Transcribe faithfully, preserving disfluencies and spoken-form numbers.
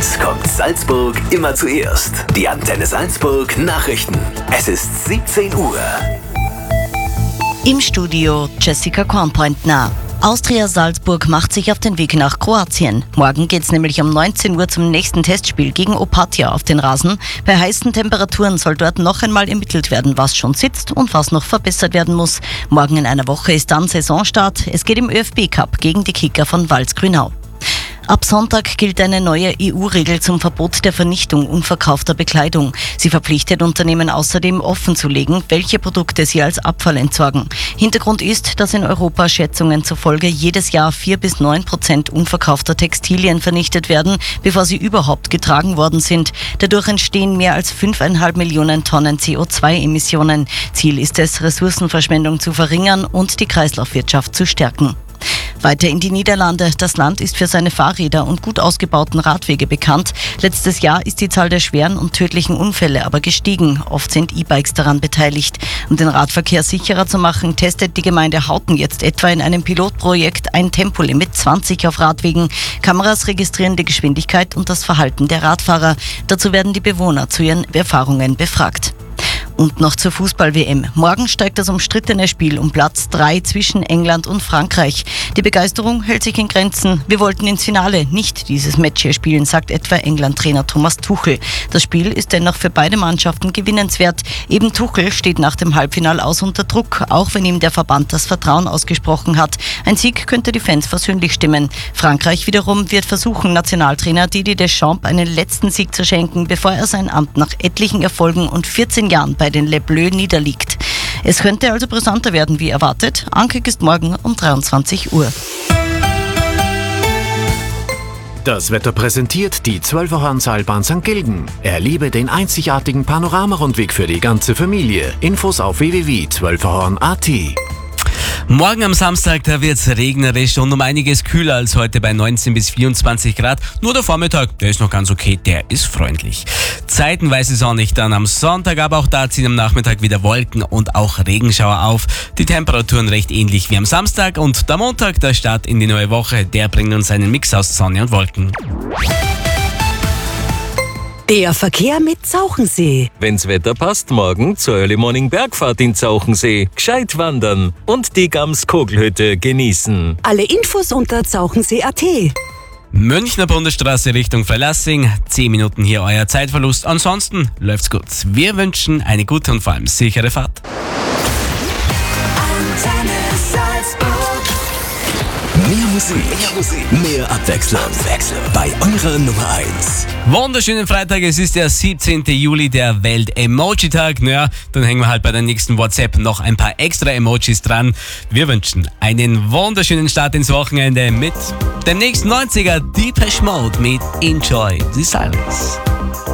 Eins kommt Salzburg immer zuerst. Die Antenne Salzburg Nachrichten. Es ist siebzehn Uhr. Im Studio Jessica Kornpointner. Austria Salzburg macht sich auf den Weg nach Kroatien. Morgen geht's nämlich um neunzehn Uhr zum nächsten Testspiel gegen Opatija auf den Rasen. Bei heißen Temperaturen soll dort noch einmal ermittelt werden, was schon sitzt und was noch verbessert werden muss. Morgen in einer Woche ist dann Saisonstart. Es geht im ÖFB-Cup gegen die Kicker von Walsgrünau. Ab Sonntag gilt eine neue E U-Regel zum Verbot der Vernichtung unverkaufter Bekleidung. Sie verpflichtet Unternehmen außerdem offenzulegen, welche Produkte sie als Abfall entsorgen. Hintergrund ist, dass in Europa Schätzungen zufolge jedes Jahr vier bis neun Prozent unverkaufter Textilien vernichtet werden, bevor sie überhaupt getragen worden sind. Dadurch entstehen mehr als fünfeinhalb Millionen Tonnen C O zwei Emissionen. Ziel ist es, Ressourcenverschwendung zu verringern und die Kreislaufwirtschaft zu stärken. Weiter in die Niederlande. Das Land ist für seine Fahrräder und gut ausgebauten Radwege bekannt. Letztes Jahr ist die Zahl der schweren und tödlichen Unfälle aber gestiegen. Oft sind E-Bikes daran beteiligt. Um den Radverkehr sicherer zu machen, testet die Gemeinde Hauten jetzt etwa in einem Pilotprojekt ein Tempolimit zwanzig auf Radwegen. Kameras registrieren die Geschwindigkeit und das Verhalten der Radfahrer. Dazu werden die Bewohner zu ihren Erfahrungen befragt. Und noch zur Fußball-W M. Morgen steigt das umstrittene Spiel um Platz drei zwischen England und Frankreich. Die Begeisterung hält sich in Grenzen. Wir wollten ins Finale, nicht dieses Match hier spielen, sagt etwa England-Trainer Thomas Tuchel. Das Spiel ist dennoch für beide Mannschaften gewinnenswert. Eben Tuchel steht nach dem Halbfinale aus unter Druck, auch wenn ihm der Verband das Vertrauen ausgesprochen hat. Ein Sieg könnte die Fans versöhnlich stimmen. Frankreich wiederum wird versuchen, Nationaltrainer Didier Deschamps einen letzten Sieg zu schenken, bevor er sein Amt nach etlichen Erfolgen und vierzehn Jahren bei den Les Bleus niederliegt. Es könnte also brisanter werden wie erwartet. Ankick ist morgen um dreiundzwanzig Uhr. Das Wetter präsentiert die Zwölferhorn-Seilbahn Sankt Gilgen. Erlebe den einzigartigen Panoramarundweg für die ganze Familie. Infos auf w w w punkt zwölferhorn punkt a t. Morgen am Samstag, da wird's regnerisch und um einiges kühler als heute bei neunzehn bis vierundzwanzig Grad. Nur der Vormittag, der ist noch ganz okay, der ist freundlich. Zeitenweise sonnig dann am Sonntag, aber auch da ziehen am Nachmittag wieder Wolken und auch Regenschauer auf. Die Temperaturen recht ähnlich wie am Samstag und der Montag, der Start in die neue Woche, der bringt uns einen Mix aus Sonne und Wolken. Der Verkehr mit Zauchensee. Wenn's Wetter passt, morgen zur Early Morning Bergfahrt in Zauchensee. Gescheit wandern und die Gams-Kogelhütte genießen. Alle Infos unter zauchensee punkt a t. Münchner Bundesstraße Richtung Freilassing. zehn Minuten hier euer Zeitverlust. Ansonsten läuft's gut. Wir wünschen eine gute und vor allem sichere Fahrt. Mehr Musik, mehr Musik, mehr Abwechslung. Abwechslung. Bei eurer Nummer eins. Wunderschönen Freitag, es ist der siebzehnten Juli, der Welt-Emoji-Tag. Naja, dann hängen wir halt bei der nächsten WhatsApp noch ein paar extra Emojis dran. Wir wünschen einen wunderschönen Start ins Wochenende mit dem nächsten neunziger Depeche Mode mit Enjoy the Silence.